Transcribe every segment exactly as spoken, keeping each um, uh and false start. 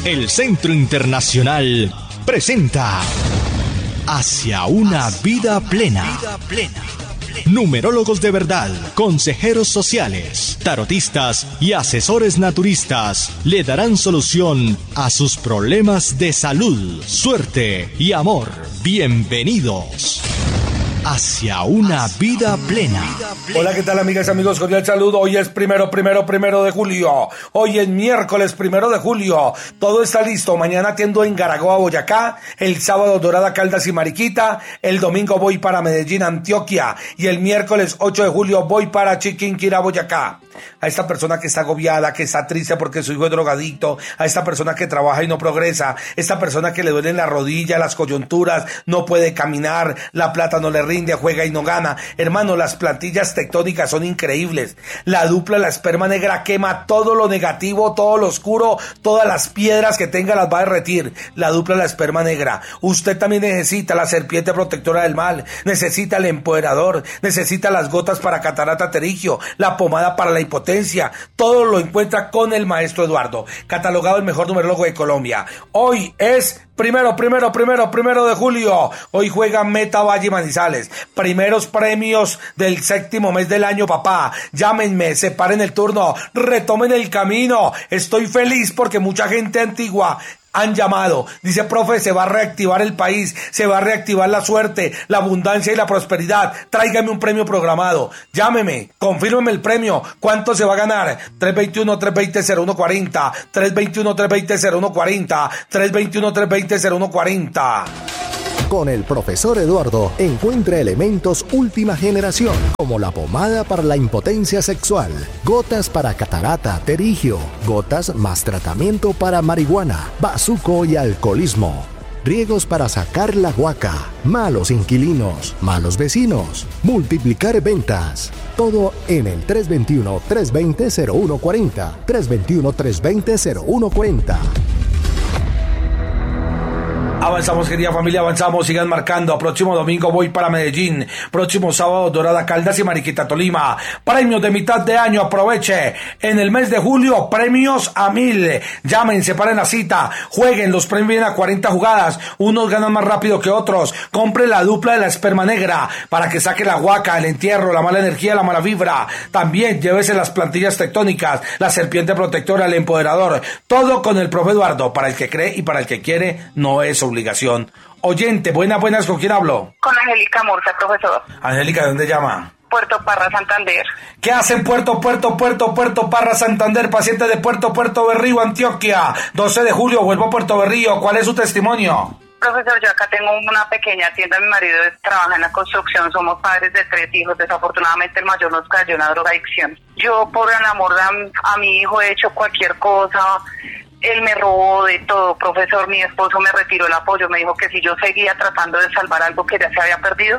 El Centro Internacional presenta Hacia una vida plena. Numerólogos de verdad, consejeros sociales, tarotistas y asesores naturistas le darán solución a sus problemas de salud, suerte y amor. Bienvenidos hacia una vida plena. Hola, ¿qué tal, amigas y amigos? Cordial saludo. Hoy es primero, primero, primero de julio. Hoy es miércoles primero de julio. Todo está listo. Mañana atiendo en Garagoa, Boyacá. El sábado Dorada, Caldas y Mariquita. El domingo voy para Medellín, Antioquia. Y el miércoles ocho de julio voy para Chiquinquirá, Boyacá. A esta persona que está agobiada, que está triste porque su hijo es drogadicto, a esta persona que trabaja y no progresa, esta persona que le duelen la rodilla, las coyunturas, no puede caminar, la plata no le rinde, juega y no gana. Hermano, las plantillas tectónicas son increíbles. La dupla, la esperma negra, quema todo lo negativo, todo lo oscuro, todas las piedras que tenga las va a derretir. La dupla, la esperma negra. Usted también necesita la serpiente protectora del mal, necesita el empoderador, necesita las gotas para catarata terigio, la pomada para la potencia, todo lo encuentra con el maestro Eduardo, catalogado el mejor numerólogo de Colombia. Hoy es primero, primero, primero, primero de julio. Hoy juega Meta Valle Manizales. Primeros premios del séptimo mes del año, papá. Llámenme, separen el turno, retomen el camino. Estoy feliz porque mucha gente antigua han llamado. Dice, profe, se va a reactivar el país, se va a reactivar la suerte, la abundancia y la prosperidad. Tráigame un premio programado. Llámeme, confírmeme el premio. ¿Cuánto se va a ganar? tres dos uno, tres dos cero, cero uno cuatro cero, tres dos uno, tres dos cero, cero uno cuatro cero, tres dos uno, tres dos cero, cero uno cuatro cero. Con el profesor Eduardo encuentra elementos última generación, como la pomada para la impotencia sexual, gotas para catarata, terigio, gotas más tratamiento para marihuana, bazuco y alcoholismo, riegos para sacar la guaca, malos inquilinos, malos vecinos, multiplicar ventas. Todo en el tres dos uno, tres dos cero, cero uno cuatro cero, tres dos uno, tres dos cero, cero uno cuatro cero. Avanzamos, querida familia, avanzamos, sigan marcando. Próximo domingo voy para Medellín. Próximo sábado Dorada, Caldas y Mariquita, Tolima. Premios de mitad de año, aproveche. En el mes de julio, premios a mil. Llamen, separen la cita, jueguen, los premios vienen a cuarenta jugadas. Unos ganan más rápido que otros. Compre la dupla de la esperma negra para que saque la huaca, el entierro, la mala energía, la mala vibra. También llévese las plantillas tectónicas, la serpiente protectora, el empoderador. Todo con el profe Eduardo. Para el que cree y para el que quiere, no es obligación. Oyente, buenas, buenas, ¿con quién hablo? Con Angélica Murcia, profesor. Angélica, ¿de dónde llama? Puerto Parra, Santander. ¿Qué hace en Puerto, Puerto, Puerto, Puerto Parra, Santander? Paciente de Puerto, Puerto Berrío, Antioquia. doce de julio, vuelvo a Puerto Berrío. ¿Cuál es su testimonio? Profesor, yo acá tengo una pequeña tienda, mi marido trabaja en la construcción, somos padres de tres hijos, desafortunadamente el mayor nos cayó en la drogadicción. Yo por el amor a, a mi hijo he hecho cualquier cosa. Él me robó de todo, profesor. Mi esposo me retiró el apoyo, me dijo que si yo seguía tratando de salvar algo que ya se había perdido,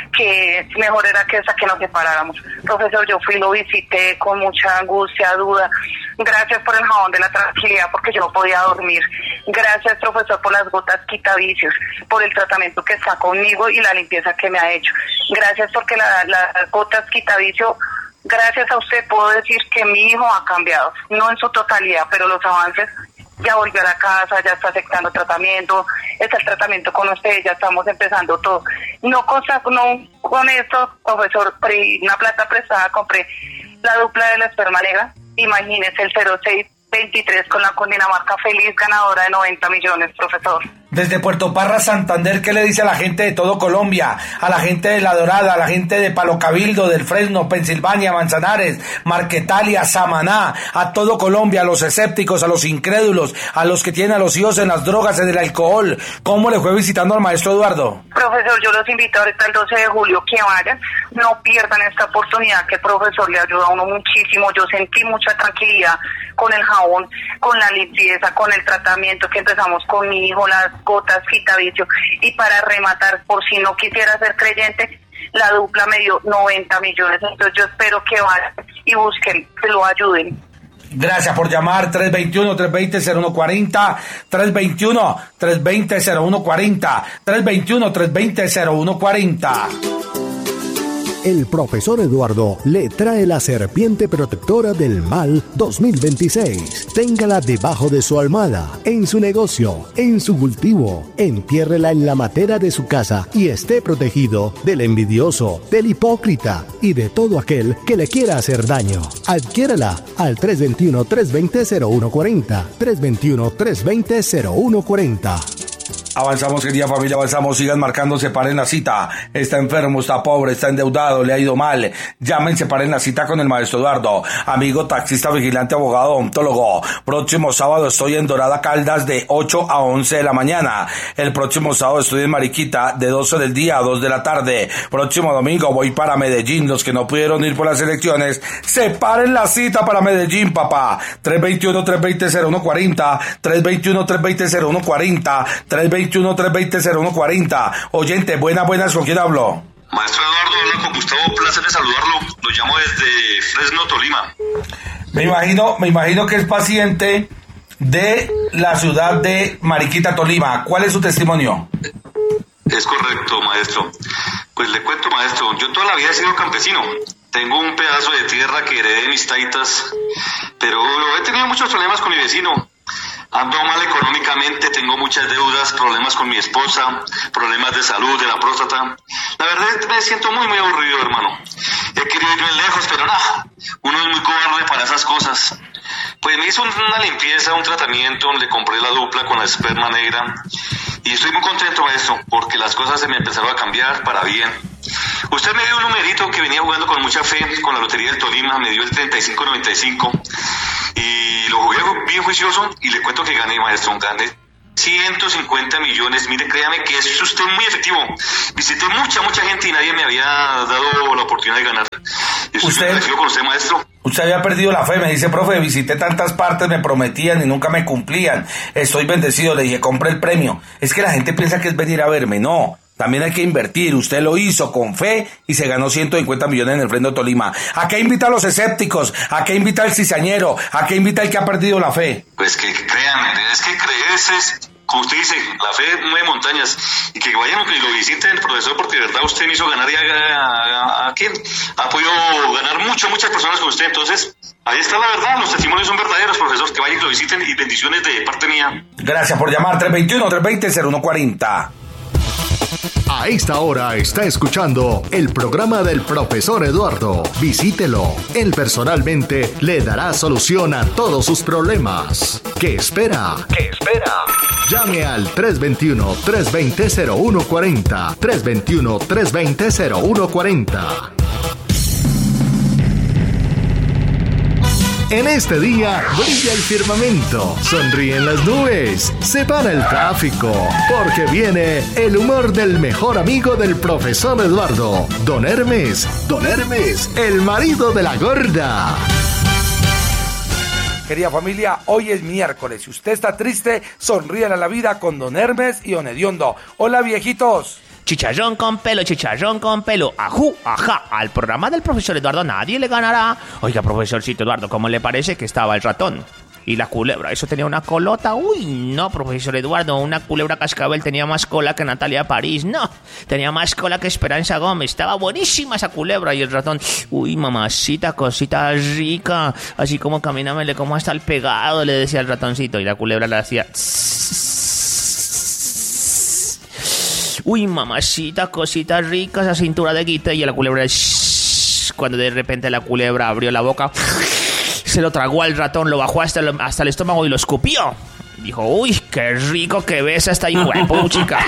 que mejor era que esa que nos separáramos. Profesor, yo fui, lo visité con mucha angustia, duda. Gracias por el jabón de la tranquilidad, porque yo no podía dormir. Gracias, profesor, por las gotas quitavicios, por el tratamiento que está conmigo y la limpieza que me ha hecho. Gracias porque la, las gotas quitavicio, gracias a usted puedo decir que mi hijo ha cambiado, no en su totalidad, pero los avances. Ya volvió a la casa, ya está aceptando tratamiento, está el tratamiento con usted, ya estamos empezando todo. No cosa, no con esto, profesor, pre, una plata prestada, compré la dupla de la esperma negra, imagínese el cero seis veintitrés con la Cundinamarca feliz, ganadora de noventa millones, profesor. Desde Puerto Parra, Santander, ¿qué le dice a la gente de todo Colombia? A la gente de La Dorada, a la gente de Palo Cabildo, del Fresno, Pensilvania, Manzanares, Marquetalia, Samaná, a todo Colombia, a los escépticos, a los incrédulos, a los que tienen a los hijos en las drogas, en el alcohol. ¿Cómo le fue visitando al maestro Eduardo? Profesor, yo los invito ahorita el doce de julio que vayan, no pierdan esta oportunidad que el profesor le ayuda a uno muchísimo. Yo sentí mucha tranquilidad con el jabón, con la limpieza, con el tratamiento que empezamos con mi hijo, las gotas quitavicio, y para rematar, por si no quisiera ser creyente, la dupla me dio noventa millones, entonces yo espero que vayan y busquen, que lo ayuden. Gracias por llamar. Tres dos uno, tres dos cero, cero uno cuatro cero, tres dos uno, tres dos cero, cero uno cuatro cero, tres dos uno, tres dos cero, cero uno cuatro cero. el profesor Eduardo le trae la serpiente protectora del mal dos mil veintiséis. Téngala debajo de su almohada, en su negocio, en su cultivo. Entiérrela en la matera de su casa y esté protegido del envidioso, del hipócrita y de todo aquel que le quiera hacer daño. Adquiérala al tres dos uno, tres dos cero, cero uno cuatro cero, tres dos uno, tres dos cero, cero uno cuatro cero. Avanzamos, querida familia, avanzamos, sigan marcando, separen la cita. Está enfermo, está pobre, está endeudado, le ha ido mal. Llamen, separen la cita con el maestro Eduardo. Amigo taxista, vigilante, abogado, odontólogo. Próximo sábado estoy en Dorada Caldas de ocho a once de la mañana. El próximo sábado estoy en Mariquita de doce del día a dos de la tarde. Próximo domingo voy para Medellín. Los que no pudieron ir por las elecciones, separen la cita para Medellín, papá. tres dos uno, tres dos cero, cero uno cuatro cero, tres dos uno, tres dos cero, cero uno cuatro cero, tres dos uno, tres dos cero, cero uno cuatro cero. Oyente, buenas, buenas, ¿con quién hablo? Maestro Eduardo, habla con Gustavo, placer de saludarlo. Lo llamo desde Fresno, Tolima. Me imagino, me imagino que es paciente de la ciudad de Mariquita, Tolima. ¿Cuál es su testimonio? Es correcto, maestro. Pues le cuento, maestro, yo toda la vida he sido campesino. Tengo un pedazo de tierra que heredé de mis taitas, pero he tenido muchos problemas con mi vecino. Ando mal económicamente, tengo muchas deudas, problemas con mi esposa, problemas de salud, de la próstata. La verdad me siento muy, muy aburrido, hermano. He querido irme lejos, pero nada, uno es muy cobarde para esas cosas. Pues me hizo una limpieza, un tratamiento, le compré la dupla con la esperma negra. Y estoy muy contento, maestro, porque las cosas se me empezaron a cambiar para bien. Usted me dio un numerito que venía jugando con mucha fe con la Lotería del Tolima, me dio el treinta y cinco noventa y cinco y lo jugué bien juicioso y le cuento que gané, maestro, gané ciento cincuenta millones. Mire, créame que es usted muy efectivo. Visité mucha, mucha gente y nadie me había dado la oportunidad de ganar. Estoy muy agradecido con usted, maestro. Usted había perdido la fe, me dice, profe, visité tantas partes, me prometían y nunca me cumplían. Estoy bendecido, le dije, compré el premio. Es que la gente piensa que es venir a verme, no. También hay que invertir. Usted lo hizo con fe y se ganó ciento cincuenta millones en el Fresno Tolima. ¿A qué invita a los escépticos? ¿A qué invita al cizañero? ¿A qué invita al que ha perdido la fe? Pues que créanme, es que creerse es, como usted dice, la fe mueve montañas. Y que vayan y lo visiten el profesor, porque de verdad usted me hizo ganar y a, a, a, a quién ha podido ganar muchas, muchas personas con usted. Entonces, ahí está la verdad, los testimonios son verdaderos, profesor. Que vayan y lo visiten y bendiciones de parte mía. Gracias por llamar. tres dos uno, tres dos cero, cero uno cuatro cero. A esta hora está escuchando el programa del profesor Eduardo. Visítelo. Él personalmente le dará solución a todos sus problemas. ¿Qué espera? ¿Qué espera? Llame al tres dos uno, tres dos cero, cero uno cuatro cero. tres dos uno, tres dos cero, cero uno cuatro cero. En este día brilla el firmamento, sonríen las nubes, se para el tráfico, porque viene el humor del mejor amigo del profesor Eduardo, Don Hermes, Don Hermes, el marido de la gorda. Querida familia, hoy es miércoles. Si usted está triste, sonríen a la vida con Don Hermes y Don Hediondo. Hola, viejitos. Chicharrón con pelo, chicharrón con pelo, ajú, ajá, al programa del profesor Eduardo nadie le ganará. Oiga, profesorcito Eduardo, ¿cómo le parece que estaba el ratón? Y la culebra, eso tenía una colota. Uy, no, profesor Eduardo, una culebra cascabel tenía más cola que Natalia París. No, tenía más cola que Esperanza Gómez. Estaba buenísima esa culebra. Y el ratón, uy, mamacita, cosita rica. Así como camínamele como hasta el pegado, le decía el ratoncito. Y la culebra le hacía... Uy, mamacita, cosita rica, esa cintura de guita. Y la culebra, shh, cuando de repente la culebra abrió la boca, se lo tragó al ratón, lo bajó hasta el, hasta el estómago y lo escupió. Dijo, uy, qué rico que besa esta hijuepuchica.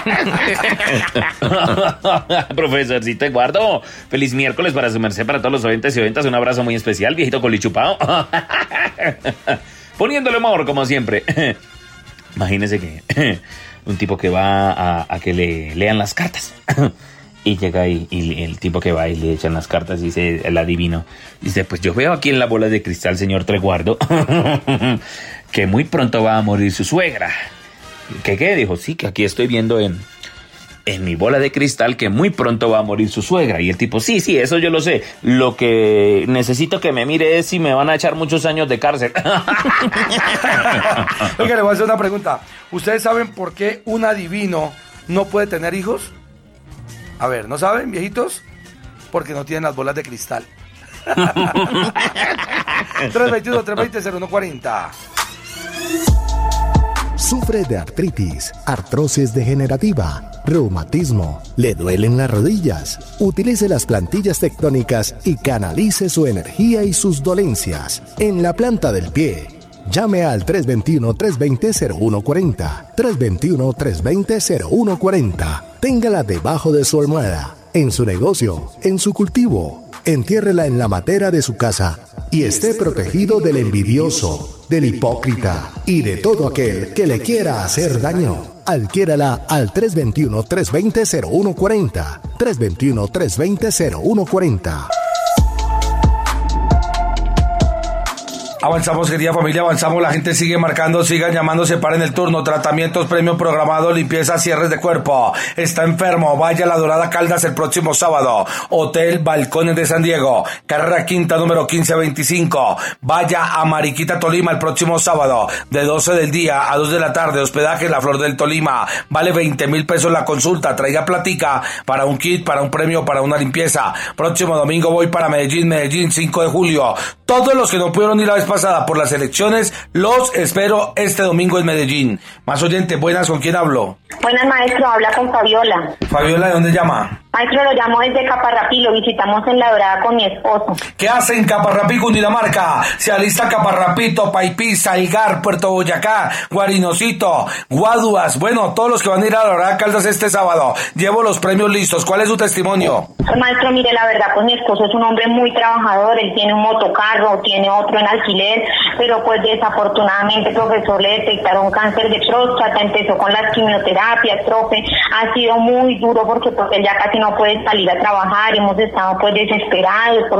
Profesorcito Eduardo, feliz miércoles para su merced, para todos los oyentes y oyentas. Un abrazo muy especial, viejito colichupado. Poniéndole humor, como siempre. Imagínese que... un tipo que va a, a que le lean las cartas y llega ahí y el tipo que va y le echan las cartas y dice el adivino, dice, pues yo veo aquí en la bola de cristal, señor Treguardo, que muy pronto va a morir su suegra. ¿Qué qué? Dijo, sí, que aquí estoy viendo en en mi bola de cristal que muy pronto va a morir su suegra. Y el tipo, sí, sí, eso yo lo sé. Lo que necesito que me mire es si me van a echar muchos años de cárcel. Oiga, le voy a hacer una pregunta. ¿Ustedes saben por qué un adivino no puede tener hijos? A ver, ¿no saben, viejitos? porque no tienen las bolas de cristal. tres veintiuno, tres veinte, cero uno cuarenta. Sufre de artritis, artrosis degenerativa, reumatismo, le duelen las rodillas. Utilice las plantillas tectónicas y canalice su energía y sus dolencias en la planta del pie. Llame al tres dos uno, tres dos cero, cero uno cuatro cero, tres dos uno, tres dos cero, cero uno cuatro cero. Téngala debajo de su almohada, en su negocio, en su cultivo. Entiérrela en la matera de su casa y esté protegido del envidioso, del hipócrita y de todo aquel que le quiera hacer daño. Adquiérala al tres dos uno, tres dos cero, cero uno cuatro cero, tres dos uno, tres dos cero, cero uno cuatro cero. Avanzamos, querida familia, avanzamos, la gente sigue marcando, sigan llamando, separen el turno, tratamientos, premio programado, limpieza, cierres de cuerpo, está enfermo, vaya a La Dorada Caldas el próximo sábado, Hotel Balcones de San Diego, carrera quinta número quince veinticinco, vaya a Mariquita, Tolima el próximo sábado, de doce del día a dos de la tarde, hospedaje en La Flor del Tolima, vale veinte mil pesos la consulta, traiga platica para un kit, para un premio, para una limpieza. Próximo domingo voy para Medellín, Medellín, cinco de julio, todos los que no pudieron ir la vez pasada por las elecciones, los espero este domingo en Medellín. Más oyente, buenas, ¿con quién hablo? Buenas, maestro, habla con Fabiola. Fabiola, ¿de dónde llama? Maestro, lo llamo desde Caparrapí, lo visitamos en La Dorada con mi esposo. ¿Qué hace en Caparrapí, Cundinamarca? Se alista Caparrapito, Paipí, Salgar, Puerto Boyacá, Guarinocito, Guaduas, bueno, todos los que van a ir a La Dorada Caldas este sábado. Llevo los premios listos, ¿cuál es su testimonio? Pues, maestro, mire, la verdad, pues mi esposo es un hombre muy trabajador, él tiene un motocarro, tiene otro en alquiler, pero pues desafortunadamente, profesor, le detectaron cáncer de próstata, empezó con las quimioterapias, profe, ha sido muy duro porque pues él ya casi no puede salir a trabajar, hemos estado pues desesperados por